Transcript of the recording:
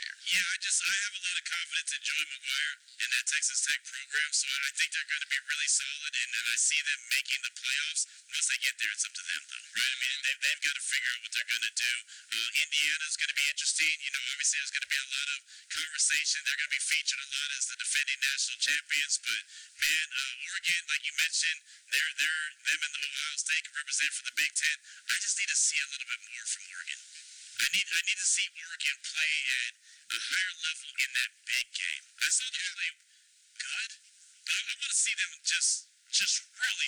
year. Yeah, I have a lot of confidence in Joey McGuire in that Texas Tech program, so I think they're going to be really solid, and then I see them making the playoffs. Once they get there, it's up to them, though, right? I mean, they've got to figure out what they're going to do. Indiana's going to be interesting. You know, obviously there's going to be a lot of conversation. They're going to be featured a lot as the defending national champions, but man, Oregon, like you mentioned, them and the Ohio State can represent for the Big Ten. I just need to see a little bit more from Oregon. I need to see Oregon play at a higher level in that big game. I saw them play good, but I want to see them just really